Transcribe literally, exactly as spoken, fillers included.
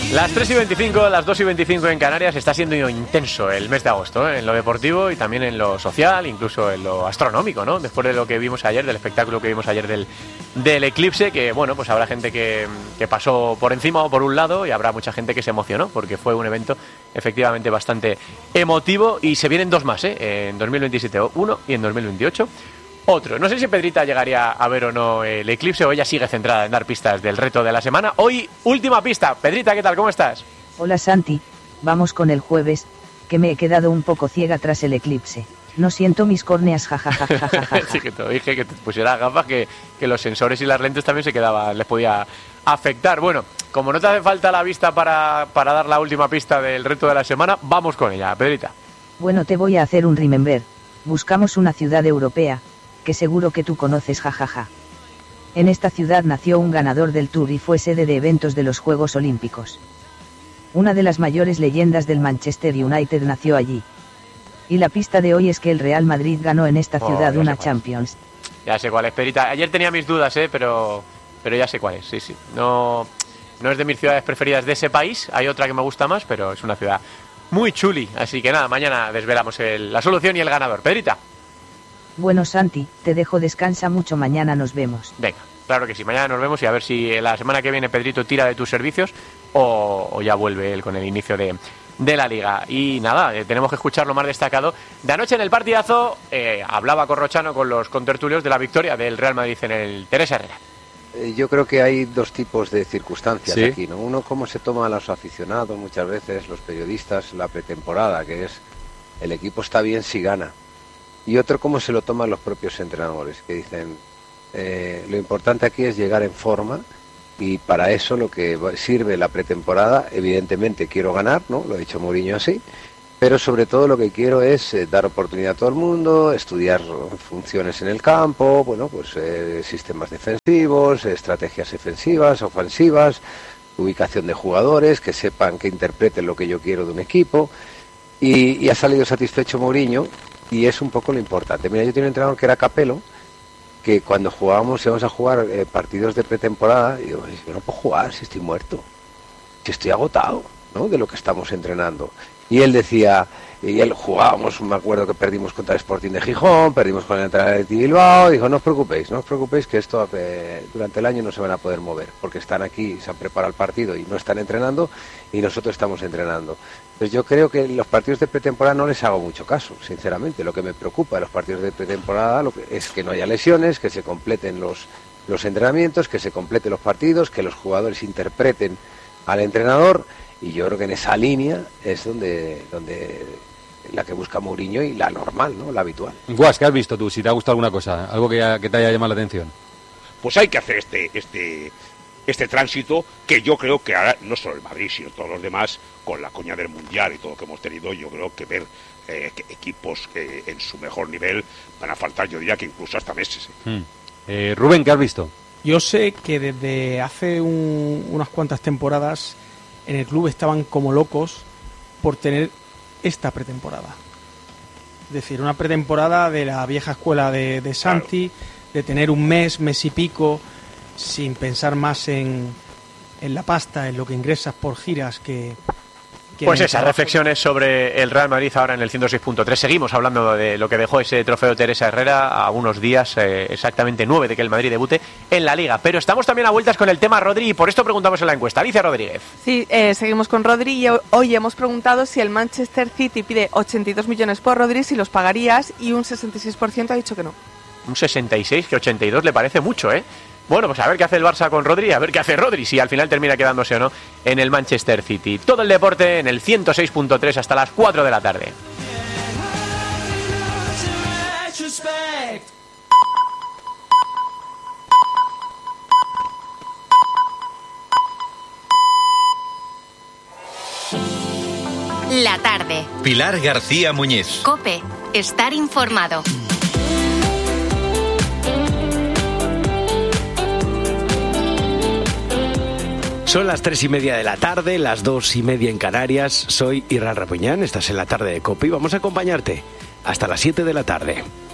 Las tres y veinticinco, las dos y veinticinco en Canarias. Está siendo intenso el mes de agosto, ¿eh? En lo deportivo y también en lo social, incluso en lo astronómico, ¿no? Después de lo que vimos ayer, del espectáculo que vimos ayer del, del eclipse, que bueno, pues habrá gente que, que pasó por encima o por un lado y habrá mucha gente que se emocionó porque fue un evento efectivamente bastante emotivo y se vienen dos más, ¿eh? En dos mil veintisiete uno y en dos mil veintiocho otro. No sé si Pedrita llegaría a ver o no el eclipse o ella sigue centrada en dar pistas del reto de la semana. Hoy, última pista. Pedrita, ¿qué tal? ¿Cómo estás? Hola Santi, vamos con el jueves, que me he quedado un poco ciega tras el eclipse. No siento mis córneas, jajajajaja. Sí, que te dije que te pusieras gafas, que, que los sensores y las lentes también se quedaban, les podía afectar. Bueno, como no te hace falta la vista para, para dar la última pista del reto de la semana, vamos con ella, Pedrita. Bueno, te voy a hacer un remember. Buscamos una ciudad europea, que seguro que tú conoces, jajaja. En esta ciudad nació un ganador del Tour y fue sede de eventos de los Juegos Olímpicos. Una de las mayores leyendas del Manchester United nació allí. Y la pista de hoy es que el Real Madrid ganó en esta ciudad oh, una Champions. Ya sé cuál es, Pedrita. Ayer tenía mis dudas, ¿eh? pero, pero ya sé cuál es, sí, sí. No, no es de mis ciudades preferidas de ese país, hay otra que me gusta más, pero es una ciudad muy chuli. Así que nada, mañana desvelamos el, la solución y el ganador. Pedrita. Bueno Santi, te dejo, descansa mucho, mañana nos vemos. Venga, claro que sí, mañana nos vemos y a ver si la semana que viene Pedrito tira de tus servicios o, o ya vuelve él con el inicio de, de la Liga. Y nada, eh, tenemos que escuchar lo más destacado. De anoche en el partidazo eh, hablaba Corrochano con los contertulios de la victoria del Real Madrid en el Teresa Herrera. Eh, yo creo que hay dos tipos de circunstancias ¿Sí? aquí, ¿no? Uno, cómo se toman los aficionados muchas veces, los periodistas, la pretemporada, que es el equipo está bien si gana. Y otro, cómo se lo toman los propios entrenadores, que dicen, eh, lo importante aquí es llegar en forma y para eso lo que sirve la pretemporada, evidentemente quiero ganar, ¿no? Lo ha dicho Mourinho así, pero sobre todo lo que quiero es eh, dar oportunidad a todo el mundo, estudiar funciones en el campo, bueno, pues eh, sistemas defensivos, estrategias defensivas, ofensivas, ubicación de jugadores, que sepan, que interpreten lo que yo quiero de un equipo, y, y ha salido satisfecho Mourinho. Y es un poco lo importante. Mira, yo tenía un entrenador que era Capello, que cuando jugábamos, íbamos a jugar eh, partidos de pretemporada, y digo, yo no puedo jugar si estoy muerto, si estoy agotado, ¿no?, de lo que estamos entrenando. Y él decía, y él jugábamos, me acuerdo que perdimos contra el Sporting de Gijón, perdimos con el Athletic de Bilbao, dijo, no os preocupéis, no os preocupéis que esto eh, durante el año no se van a poder mover, porque están aquí, se han preparado el partido y no están entrenando, y nosotros estamos entrenando. Entonces yo creo que los partidos de pretemporada no les hago mucho caso, sinceramente. Lo que me preocupa de los partidos de pretemporada lo que, es que no haya lesiones, que se completen los, los entrenamientos, que se completen los partidos, que los jugadores interpreten al entrenador. Y yo creo que en esa línea es donde, donde la que busca Mourinho y la normal, ¿no?, la habitual. Guas, ¿qué has visto tú? Si te ha gustado alguna cosa, algo que, que te haya llamado la atención. Pues hay que hacer este este este tránsito que yo creo que ahora, no solo el Madrid, sino todos los demás, con la coña del Mundial y todo lo que hemos tenido, yo creo que ver eh, que equipos que en su mejor nivel van a faltar, yo diría que incluso hasta meses. ¿eh? Hmm. Eh, Rubén, ¿qué has visto? Yo sé que desde hace un, unas cuantas temporadas en el club estaban como locos por tener esta pretemporada. Es decir, una pretemporada de la vieja escuela de, de Santi, claro, de tener un mes, mes y pico, sin pensar más en, en la pasta, en lo que ingresas por giras que... que pues esas reflexiones sobre el Real Madrid ahora en el ciento seis punto tres. Seguimos hablando de lo que dejó ese trofeo Teresa Herrera a unos días, eh, exactamente nueve de que el Madrid debute en la Liga. Pero estamos también a vueltas con el tema Rodri y por esto preguntamos en la encuesta. Alicia Rodríguez. Sí, eh, seguimos con Rodri y hoy hemos preguntado si el Manchester City pide ochenta y dos millones por Rodri, si los pagarías, y un sesenta y seis por ciento ha dicho que no. Un sesenta y seis, que ochenta y dos le parece mucho, ¿eh? Bueno, pues a ver qué hace el Barça con Rodri, a ver qué hace Rodri, si al final termina quedándose o no en el Manchester City. Todo el deporte en el ciento seis punto tres hasta las cuatro de la tarde. La tarde. Pilar García Muñiz. COPE. Estar informado. Son las tres y media de la tarde, las dos y media en Canarias. Soy Irán Rapuñán, estás en la tarde de COPE y vamos a acompañarte hasta las siete de la tarde.